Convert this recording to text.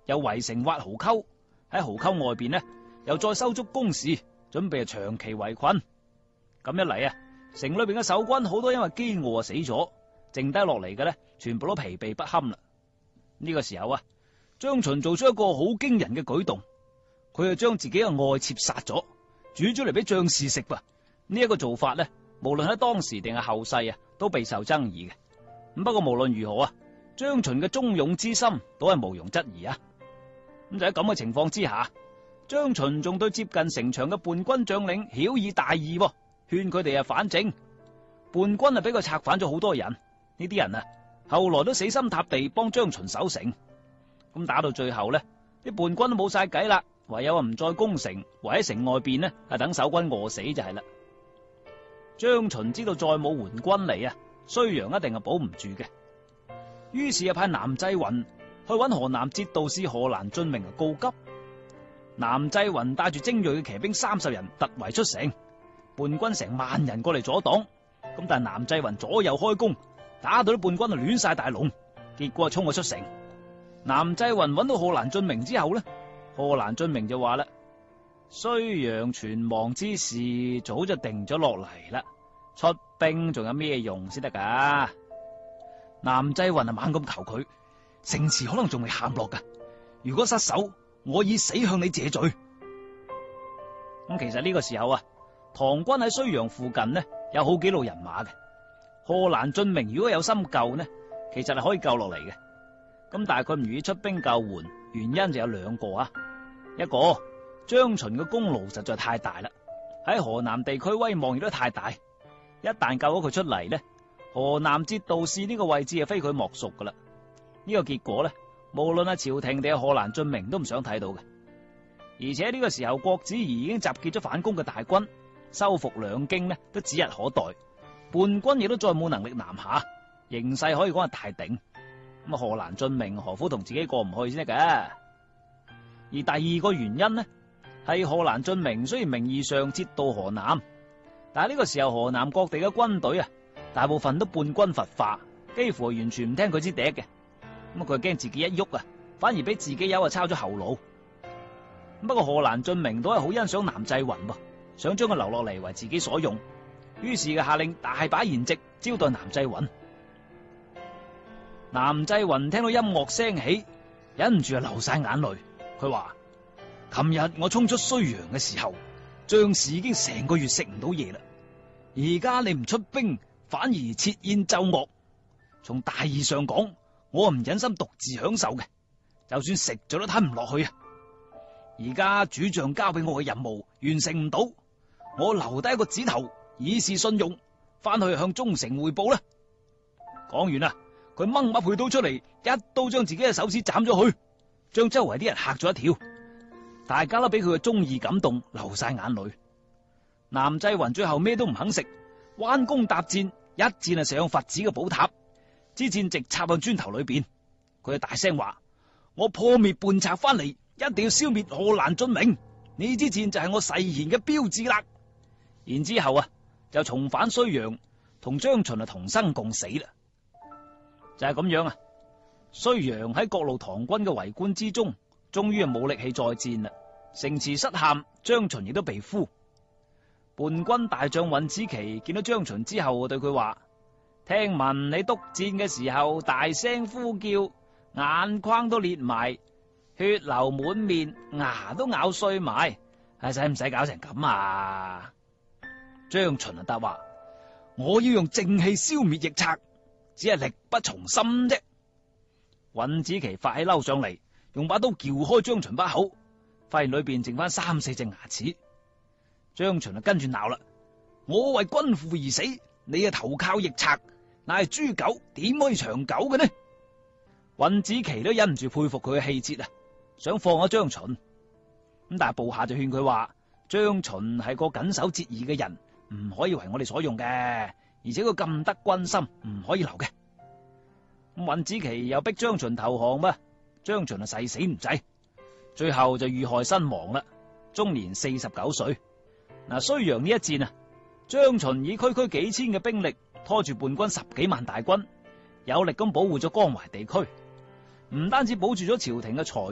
又圍城挖壕溝，喺壕溝外邊呢，又再修築工事，準備長期圍困。咁一嚟啊，城裏邊嘅守軍好多因為飢餓死咗，剩低落嚟嘅呢，全部都疲憊不堪啦。呢個時候啊，張巡做出一個好驚人嘅舉動，佢就將自己嘅愛妾殺咗，煮咗嚟俾將士食噃。呢一個做法呢，無論喺當時定係後世啊，都備受爭議嘅。咁不過無論如何啊，張巡嘅忠勇之心都係毋庸置疑啊。咁就喺咁嘅情況之下，張巡仲對接近城牆嘅叛軍將領曉以大義，勸佢哋反正。叛軍俾佢策反咗好多人，呢啲人啊後來都死心塌地幫張巡守城。咁打到最後呢，啲叛軍都冇晒計啦，唯有唔再攻城，圍喺城外邊呢，等守軍餓死就係啦。張巡知道再冇援軍嚟啊，睢陽一定係保唔住嘅，於是派南濟雲去揾河南節度使河蘭俊明告急。南濟雲帶住精銳嘅騎兵30人突圍出城，叛軍成萬人過嚟阻擋。咁但係南濟雲左右開弓，打到啲叛軍亂晒大龍，結果衝咗出城。南濟雲揾到河蘭俊明之後呢，河蘭俊明就話啦：睢陽存亡之事早就定咗落嚟啦，出兵仲有咩用先得噶？南濟雲猛咁求佢，城池可能仲未陷落噶，如果失守，我以死向你謝罪。咁其實呢個時候啊，唐軍喺睢陽附近呢，有好幾路人馬嘅。河蘭俊明如果有心救呢，其實係可以救落嚟嘅。咁但係佢唔願意出兵救援，原因就有兩個啊。一個，張巡嘅功勞實在太大啦，喺河南地區威望亦都太大，一旦救咗佢出嚟呢，河南節度使呢個位置係非佢莫屬噶啦。呢個結果呢，無論係朝廷定係河蘭俊明都唔想睇到嘅。而且呢個時候郭子儀已經集結咗反攻嘅大軍，收復兩京呢都指日可待，叛軍亦都再冇能力南下，形勢可以講係大定。咁河蘭俊明何苦同自己過唔去先得㗎？而第二個原因呢，係河蘭俊明雖然名義上節度河南，但係呢個時候河南各地嘅軍隊啊，大部分都叛軍伐化，幾乎完全唔聽佢支笛嘅。咁佢驚自己一喐啊，反而俾自己友啊抄咗後路。不過河蘭俊明都係好欣賞南濟雲噃，想將佢留落嚟為自己所用，於是嘅下令大擺筵席招待南濟雲。南濟雲聽到音樂聲起，忍唔住流晒眼淚。佢話：琴日我衝出睢陽嘅時候，將士已經成個月食唔到嘢啦。而家你唔出兵，反而設宴奏樂。從大義上講，我唔忍心獨自享受嘅，就算食咗都吞唔落去啊！而家主將交俾我嘅任務完成唔到，我留低一個指頭以示信用，翻去向忠誠匯報啦。講完啦，佢掹把佩刀出嚟，一刀將自己嘅手指斬咗去，將周圍啲人嚇咗一跳。大家都俾佢嘅忠義感動，流晒眼淚。南濟雲最後咩都唔肯食，彎弓搭箭，一箭啊射向佛寺嘅寶塔，支箭直插向磚頭裏邊。佢就大聲話：我破滅叛賊翻嚟，一定要消滅河蘭俊明，呢支箭就係我誓言嘅標誌啦。然之後啊，就重返睢陽，同張巡啊同生共死啦。就係咁樣啊，睢陽喺各路唐軍嘅圍觀之中，終於冇力氣再戰啦。城池失陷，張巡亦都被俘。叛軍大將尹子奇見到張巡之後，對佢話：聽聞你督戰嘅時候大聲呼叫，眼眶都裂埋，血流滿面，牙都咬碎埋，使唔使搞成咁啊？張巡答話：我要用正氣消滅逆賊，只係力不從心啫。尹子奇發起嬲上嚟，用把刀撬開張巡把口，發現裏邊剩翻3、4隻牙齒。張巡跟住鬧啦：我為君父而死，你投靠逆賊，乃係豬狗，點可以長久嘅呢？尹子奇都忍唔住佩服佢嘅氣節啊，想放咗張巡。咁但係部下就勸佢話：張巡係個謹守節義嘅人，唔可以為我哋所用嘅，而且佢咁得軍心，唔可以留嘅。咁尹子奇又逼張巡投降嘛，張巡誓死唔制，最後就遇害身亡啦，終年49歲。嗱，睢陽呢一戰啊，張巡以區區幾千嘅兵力拖住叛軍10幾萬大軍，有力咁保護咗江淮地區，唔單止保住咗朝廷嘅財